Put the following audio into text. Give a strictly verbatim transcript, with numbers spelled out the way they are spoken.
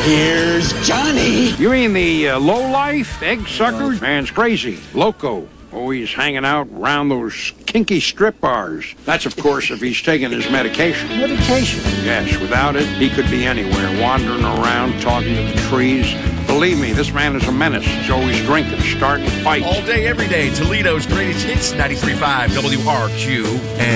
Here's Johnny. You mean the uh, low-life egg sucker? Man's crazy. Loco. Always hanging out around those kinky strip bars. That's, of course, if he's taking his medication. Medication? Yes, without it, he could be anywhere, wandering around, talking to the trees. Believe me, this man is a menace. He's always drinking, starting fights. All day, every day, Toledo's greatest hits, ninety-three point five W R Q. And